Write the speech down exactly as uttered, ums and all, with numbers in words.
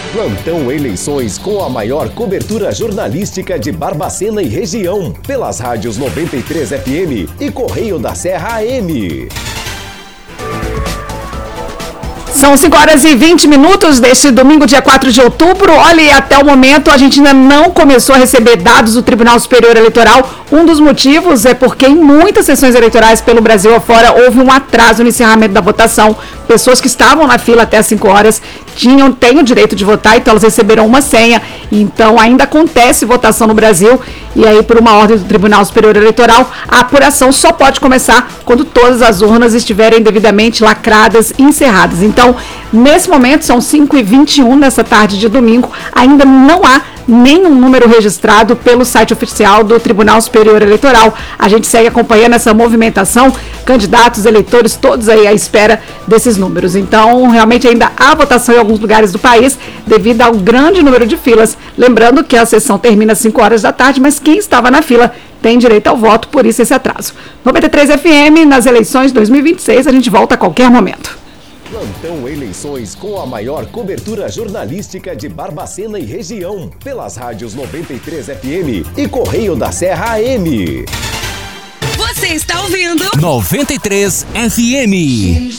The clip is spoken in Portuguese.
Plantão Eleições com a maior cobertura jornalística de Barbacena e região, pelas rádios noventa e três F M e Correio da Serra A M. São cinco horas e vinte minutos deste domingo, dia quatro de outubro. Olha, e até o momento a gente ainda não começou a receber dados do Tribunal Superior Eleitoral. Um dos motivos é porque em muitas sessões eleitorais pelo Brasil afora houve um atraso no encerramento da votação. Pessoas que estavam na fila até as cinco horas tinham, têm o direito de votar, então elas receberam uma senha. Então ainda acontece votação no Brasil. E aí, por uma ordem do Tribunal Superior Eleitoral, a apuração só pode começar quando todas as urnas estiverem devidamente lacradas e encerradas. Então, nesse momento, são cinco e vinte e um nessa tarde de domingo, ainda não há nenhum número registrado pelo site oficial do Tribunal Superior Eleitoral. A gente segue acompanhando essa movimentação, candidatos, eleitores, todos aí à espera desses números. Então, realmente ainda há votação em alguns lugares do país devido ao grande número de filas. Lembrando que a sessão termina às cinco horas da tarde, mas quem estava na fila tem direito ao voto, por isso esse atraso. noventa e três F M, nas eleições dois mil e vinte e seis, a gente volta a qualquer momento. Plantão Eleições com a maior cobertura jornalística de Barbacena e região, pelas rádios noventa e três F M e Correio da Serra A M. Você está ouvindo noventa e três F M.